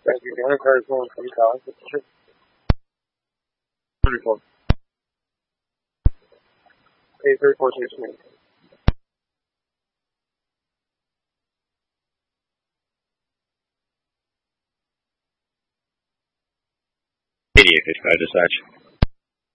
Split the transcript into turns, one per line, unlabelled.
Thank you. The other car is going from College. 34. Okay, 34 to me.
Idiot, dispatch.